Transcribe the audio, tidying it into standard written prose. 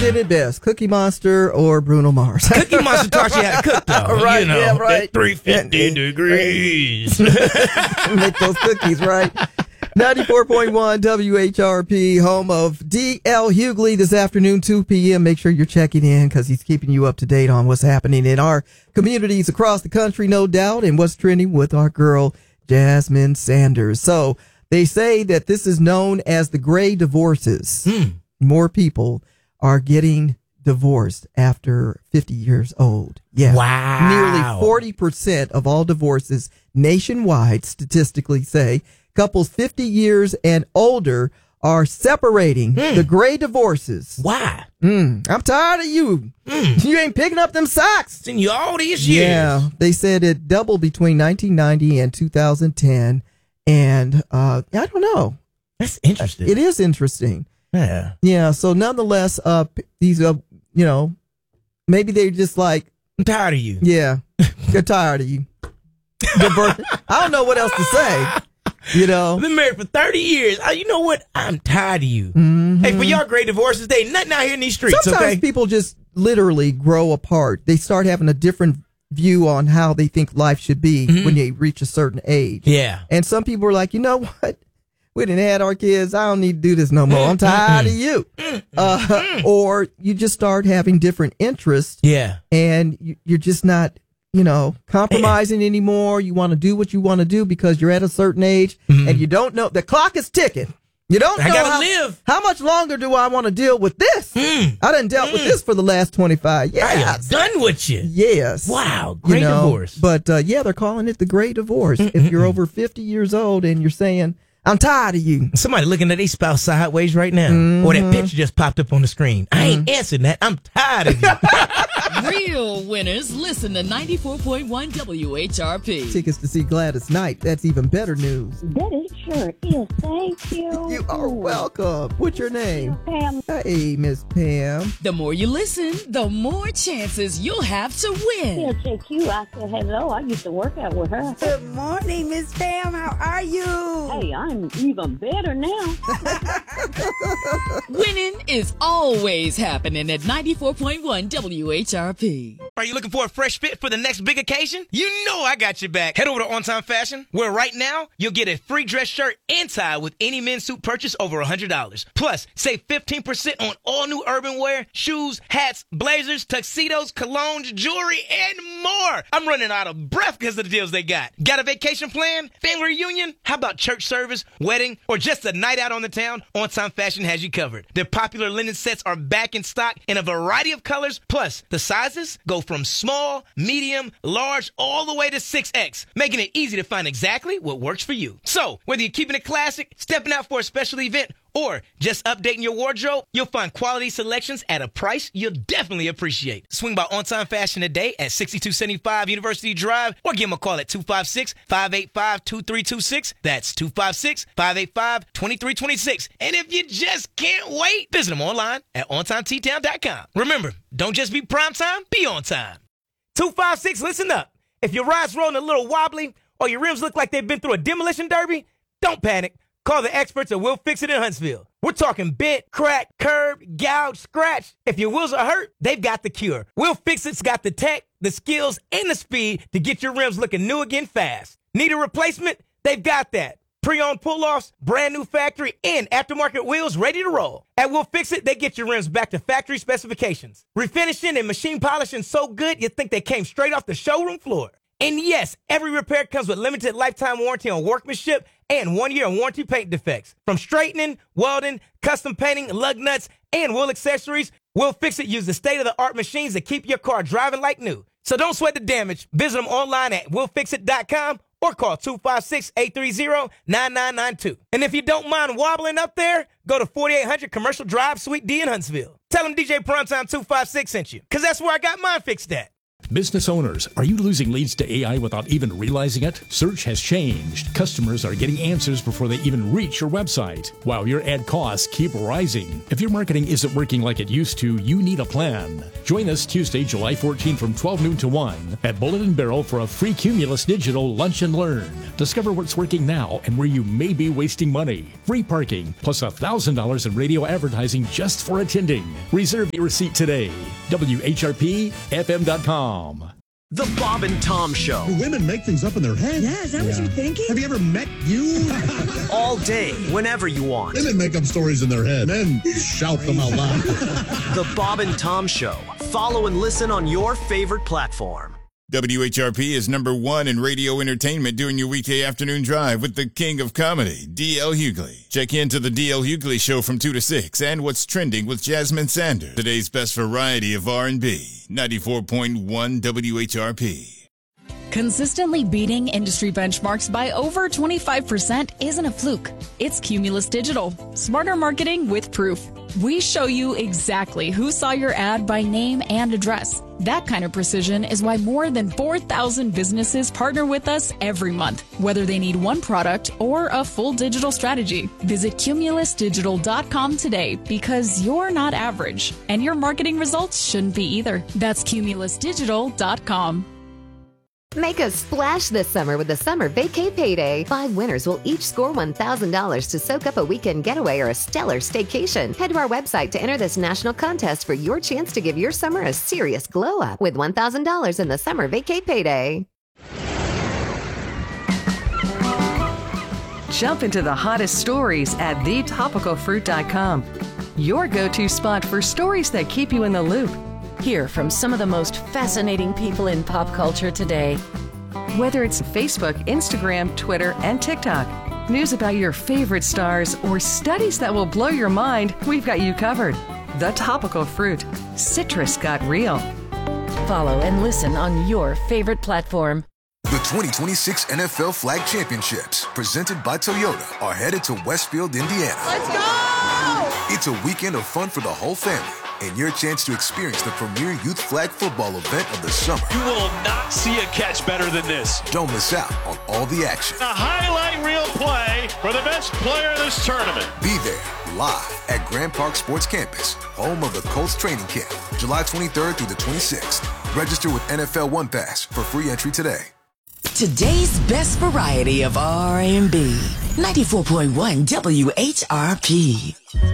did it best, Cookie Monster or Bruno Mars? Cookie Monster taught you how to cook, though. Right, you know, yeah, right. at 350 degrees. Make those cookies, right? 94.1 WHRP, home of D.L. Hughley this afternoon, 2 p.m. Make sure you're checking in because he's keeping you up to date on what's happening in our communities across the country, no doubt, and what's trending with our girl, Jasmine Sanders. So they say that this is known as the gray divorces. More people are getting divorced after 50 years old. Yeah. Wow. Nearly 40% of all divorces nationwide statistically say couples 50 years and older are separating. The gray divorces. Why? I'm tired of you. You ain't picking up them socks. Seen you all these years. Yeah. They said it doubled between 1990 and 2010. And I don't know. That's interesting. It is interesting. Yeah. Yeah. So nonetheless, these, maybe they're just like, I'm tired of you. yeah, they're tired of you. I don't know what else to say. You know, I've been married for 30 years. You know what? I'm tired of you. Hey, for y'all great divorces, they ain't nothing out here in these streets, sometimes okay? people just literally grow apart. They start having a different view on how they think life should be when they reach a certain age. Yeah. And some people are like, you know what? We didn't had our kids. I don't need to do this no more. I'm tired of you. Or you just start having different interests. Yeah. And you're just not, compromising anymore. You want to do what you want to do because you're at a certain age and you don't know. The clock is ticking. You don't know I gotta live. How much longer do I want to deal with this? I done dealt with this for the last 25 years. I am done with you. Yes. Wow. Great divorce. But they're calling it the gray divorce. If you're over 50 years old and you're saying, I'm tired of you. Somebody looking at their spouse sideways right now. Or that picture just popped up on the screen. I ain't answering that. I'm tired of you. Real winners listen to 94.1 WHRP. Tickets to see Gladys Knight. That's even better news. That it sure is. Thank you. You are welcome. What's your name? Pam. Hey, Miss Pam. The more you listen, the more chances you'll have to win. She'll take you. I said hello. I used to work out with her. Good morning, Miss Pam. How are you? Hey, I'm even better now. Winning is always happening at 94.1 WHRP. Are you looking for a fresh fit for the next big occasion? You know I got your back. Head over to On Time Fashion, where right now you'll get a free dress shirt and tie with any men's suit purchase over $100. Plus, save 15% on all new urban wear, shoes, hats, blazers, tuxedos, colognes, jewelry, and more. I'm running out of breath because of the deals they got. Got a vacation plan? Family reunion? How about church service, wedding, or just a night out on the town? On Time Fashion has you covered. Their popular linen sets are back in stock in a variety of colors. Plus, the sizes go from small, medium, large, all the way to 6X, making it easy to find exactly what works for you. So, whether you're keeping it classic, stepping out for a special event, or just updating your wardrobe, you'll find quality selections at a price you'll definitely appreciate. Swing by On Time Fashion today at 6275 University Drive or give them a call at 256-585-2326. That's 256-585-2326. And if you just can't wait, visit them online at OnTimeTtown.com. Remember, don't just be prime time, be on time. 256, listen up. If your ride's rolling a little wobbly or your rims look like they've been through a demolition derby, don't panic. Call the experts at Will Fix It in Huntsville. We're talking bent, crack, curb, gouge, scratch. If your wheels are hurt, they've got the cure. Will Fix It's got the tech, the skills, and the speed to get your rims looking new again fast. Need a replacement? They've got that. Pre-owned pull-offs, brand new factory, and aftermarket wheels ready to roll. At Will Fix It, they get your rims back to factory specifications. Refinishing and machine polishing so good you think they came straight off the showroom floor. And yes, every repair comes with limited lifetime warranty on workmanship and 1-year warranty paint defects. From straightening, welding, custom painting, lug nuts, and wheel accessories, Will Fix It uses state-of-the-art machines that keep your car driving like new. So don't sweat the damage. Visit them online at willfixit.com or call 256-830-9992. And if you don't mind wobbling up there, go to 4800 Commercial Drive, Suite D in Huntsville. Tell them DJ Primetime 256 sent you, because that's where I got mine fixed at. Business owners, are you losing leads to AI without even realizing it? Search has changed. Customers are getting answers before they even reach your website, while your ad costs keep rising. If your marketing isn't working like it used to, you need a plan. Join us Tuesday, July 14 from 12 noon to 1 at Bullet and Barrel for a free Cumulus Digital Lunch and Learn. Discover what's working now and where you may be wasting money. Free parking plus $1,000 in radio advertising just for attending. Reserve your seat today. WHRPFM.com. The Bob and Tom Show. Do women make things up in their head? Yeah, is that what you're thinking? Have you ever met you? All day, whenever you want. Women make up stories in their head. Men shout them out loud. The Bob and Tom Show. Follow and listen on your favorite platform. WHRP is number one in radio entertainment during your weekday afternoon drive with the king of comedy, D.L. Hughley. Check into the D.L. Hughley Show from 2 to 6 and What's Trending with Jasmine Sanders. Today's best variety of R&B, 94.1 WHRP. Consistently beating industry benchmarks by over 25% isn't a fluke. It's Cumulus Digital. Smarter marketing with proof. We show you exactly who saw your ad by name and address. That kind of precision is why more than 4,000 businesses partner with us every month, whether they need one product or a full digital strategy. Visit cumulusdigital.com today because you're not average, and your marketing results shouldn't be either. That's cumulusdigital.com. Make a splash this summer with the Summer Vacay Payday. 5 winners will each score $1,000 to soak up a weekend getaway or a stellar staycation. Head to our website to enter this national contest for your chance to give your summer a serious glow up with $1,000 in the Summer Vacay Payday. Jump into the hottest stories at thetopicalfruit.com. Your go-to spot for stories that keep you in the loop. Hear from some of the most fascinating people in pop culture today. Whether it's Facebook, Instagram, Twitter, and TikTok, news about your favorite stars, or studies that will blow your mind, we've got you covered. The Topical Fruit. Citrus got real. Follow and listen on your favorite platform. The 2026 NFL Flag Championships, presented by Toyota, are headed to Westfield, Indiana. Let's go! It's a weekend of fun for the whole family, and your chance to experience the premier youth flag football event of the summer. You will not see a catch better than this. Don't miss out on all the action. A highlight reel play for the best player of this tournament. Be there live at Grand Park Sports Campus, home of the Colts training camp, July 23rd through the 26th. Register with NFL One Pass for free entry today. Today's best variety of R&B, 94.1 WHRP.